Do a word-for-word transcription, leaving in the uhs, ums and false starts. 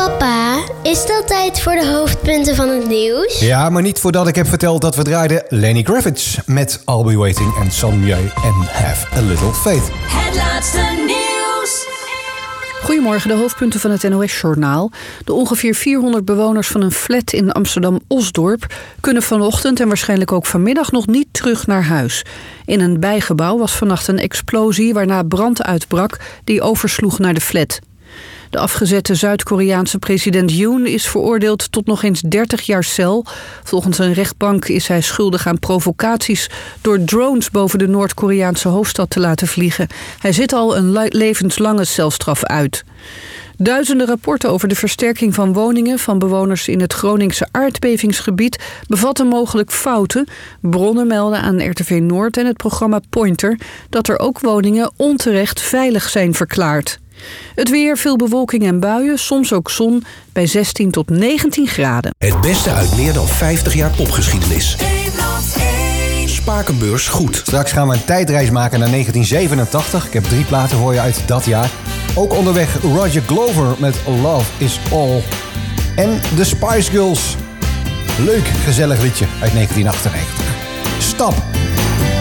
Papa, is het al tijd voor de hoofdpunten van het nieuws? Ja, maar niet voordat ik heb verteld dat we draaiden Lenny Kravitz met I'll Be Waiting en Sanjay en Have a Little Faith. Het laatste nieuws. Goedemorgen, de hoofdpunten van het N O S-journaal. De ongeveer vierhonderd bewoners van een flat in Amsterdam-Osdorp kunnen vanochtend en waarschijnlijk ook vanmiddag nog niet terug naar huis. In een bijgebouw was vannacht een explosie waarna brand uitbrak die oversloeg naar de flat. De afgezette Zuid-Koreaanse president Yoon is veroordeeld tot nog eens dertig jaar cel. Volgens een rechtbank is hij schuldig aan provocaties door drones boven de Noord-Koreaanse hoofdstad te laten vliegen. Hij zit al een levenslange celstraf uit. Duizenden rapporten over de versterking van woningen van bewoners in het Groningse aardbevingsgebied bevatten mogelijk fouten. Bronnen melden aan R T V Noord en het programma Pointer dat er ook woningen onterecht veilig zijn verklaard. Het weer, veel bewolking en buien, soms ook zon, bij zestien tot negentien graden. Het beste uit meer dan vijftig jaar popgeschiedenis. Spakenbeurs goed. Straks gaan we een tijdreis maken naar negentien zevenentachtig. Ik heb drie platen voor je uit dat jaar. Ook onderweg Roger Glover met Love Is All. En de Spice Girls. Leuk, gezellig liedje uit negentien achtennegentig. Stap!